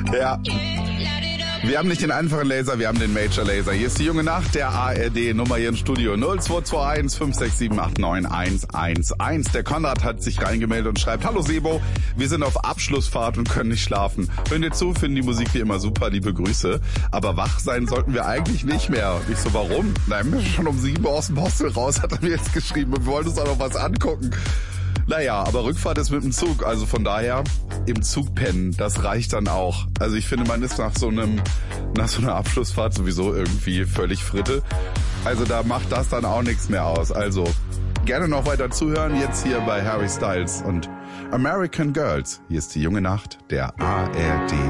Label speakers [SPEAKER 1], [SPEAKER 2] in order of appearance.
[SPEAKER 1] Ja. Wir haben nicht den einfachen Laser, wir haben den Major Laser. Hier ist die junge Nacht, der ARD, Nummer hier im Studio 0221 567 89111. Der Konrad hat sich reingemeldet und schreibt: Hallo Sebo, wir sind auf Abschlussfahrt und können nicht schlafen. Hören dir zu, finden die Musik wie immer super, liebe Grüße. Aber wach sein sollten wir eigentlich nicht mehr. Ich so, warum? Nein, wir sind schon um 7 aus dem Hostel raus, hat er mir jetzt geschrieben. Und wir wollten uns auch noch was angucken. Naja, aber Rückfahrt ist mit dem Zug, also von daher im Zug pennen, das reicht dann auch. Also ich finde, man ist nach so einer Abschlussfahrt sowieso irgendwie völlig Fritte. Also da macht das dann auch nichts mehr aus. Also gerne noch weiter zuhören, jetzt hier bei Harry Styles und American Girls. Hier ist die junge Nacht, der ARD.